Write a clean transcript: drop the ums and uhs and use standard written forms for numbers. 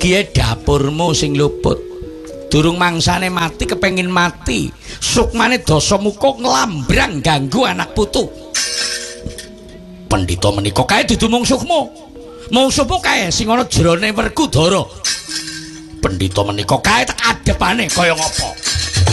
Iki dapurmu sing luput. Durung mangsane mati kepengin mati. Sukmane Dasamuka nglambrang ganggu anak putu. Pendhita menika kae dudu mungsuhmu. Mungsuhmu kae sing ana jerone Werkudara. Pendhita menika kae tak adepane kaya ngapa?